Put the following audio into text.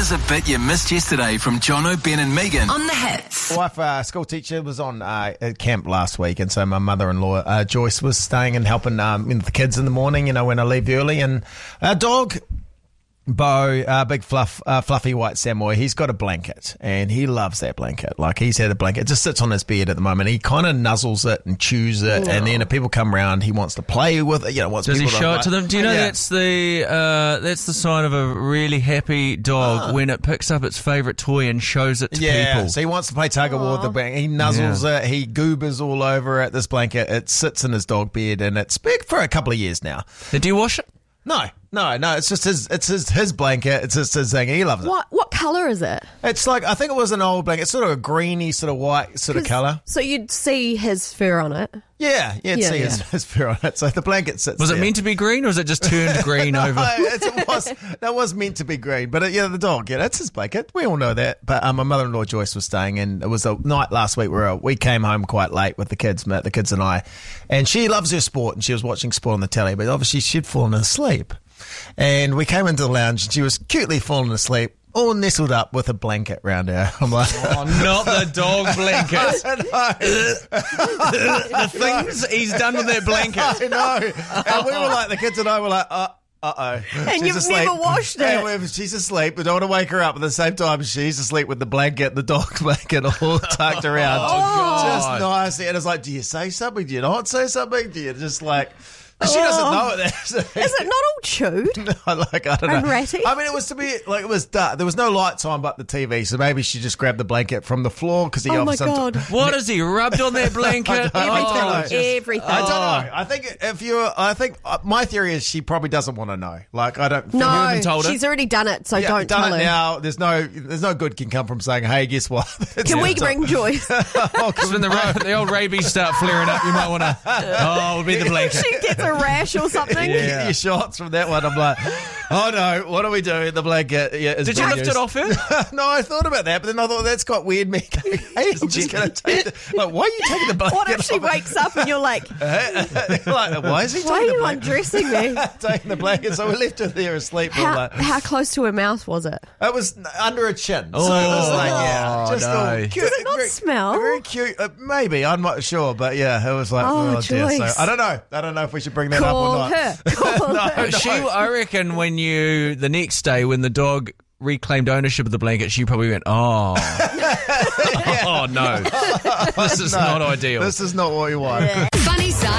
Here's a bit you missed yesterday from Jono, Ben and Megan on The Hits. My wife, school teacher, was on at camp last week, and so my mother-in-law, Joyce, was staying and helping the kids in the morning, when I leave early. And our dog, Bo, big fluffy white Samoy, he's got a blanket, and he loves that blanket. Like, he's had a blanket. It just sits on his bed at the moment. He kind of nuzzles it and chews it, and then if people come round, he wants to play with it. Does he show it to them? Do you know that's the sign of a really happy dog when it picks up its favourite toy and shows it to people? So he wants to play tug-of-war with the blanket. He nuzzles it. He goobers all over it, this blanket. It sits in his dog bed, and it's big for a couple of years now. Do you wash it? No. It's just his blanket. It's just his thing. He loves it. What colour is it? It's like, I think it was an old blanket. It's sort of a greeny, sort of white sort of colour. So you'd see his fur on it. Yeah, you'd see his fur on it. So the blanket sits Was there. it meant to be green, or was it just turned green over? That was meant to be green. But the dog, it's his blanket. We all know that. But my mother-in-law Joyce was staying, and it was a night last week where we came home quite late with the kids and I. And she loves her sport, and she was watching sport on the telly, but obviously she'd fallen asleep. And we came into the lounge, and she was cutely falling asleep, all nestled up with a blanket round her. I'm like, oh, not the dog blanket. The things he's done with that blanket. I know. And we were like, the kids and I were like, uh-oh. And you've never washed it. And she's asleep. We don't want to wake her up. At the same time, she's asleep with the dog blanket all tucked around. Oh, God. Just nicely. And it's like, do you say something? Do you not say something? Do you just like... She doesn't know it. Is it not all chewed? No, I don't know. And ratty? I mean, it was it was dark. There was no lights on but the TV, so maybe she just grabbed the blanket from the floor because he. Oh my God! What has he rubbed on that blanket? Everything. I don't know. I think my theory is she probably doesn't want to know. Like, I don't. No, you haven't told her? She's already done it, so don't done tell it her. now. There's no good can come from saying, "Hey, guess what?" Can we bring Joyce? Because when the old rabies start flaring up, you might want to. Oh, it'll be the blanket. She gets a rash or something. Get your shots from that one. I'm like, oh no, what do we do? The blanket. Did you lift it off her? No, I thought about that, but then I thought that's got weird. Me, hey, I'm just going to take why are you taking the blanket? What if she wakes up and you're like, why is he? Why are you undressing me? Taking the blanket, so we left her there asleep. How close to her mouth was it? It was under her chin, so it was like just all cute. Does it not smell? Very cute. Maybe I'm not sure, but yeah, it was like dear. So I don't know if we should bring that up or not. I reckon the next day when the dog reclaimed ownership of the blanket, she probably went, oh no, this is not ideal. This is not what we want. Funny side.